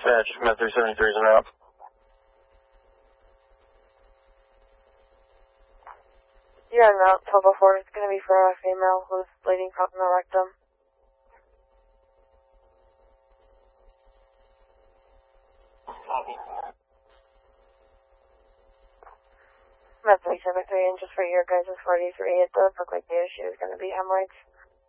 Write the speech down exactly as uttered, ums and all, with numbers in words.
Dispatch, Med three seventy-three is en route. You're en route, twelve oh four. It's going to be for a female who's bleeding from the rectum. Med three seventy-three, and just for your guys' forty-three, it does look like the issue is going to be hemorrhoids.